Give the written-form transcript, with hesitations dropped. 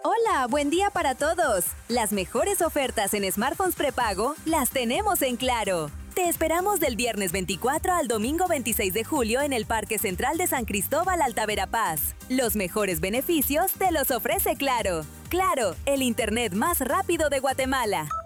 Hola, buen día para todos. Las mejores ofertas en smartphones prepago las tenemos en Claro. Te esperamos del viernes 24 al domingo 26 de julio en el Parque Central de San Cristóbal, Alta Verapaz. Los mejores beneficios te los ofrece Claro. Claro, el internet más rápido de Guatemala.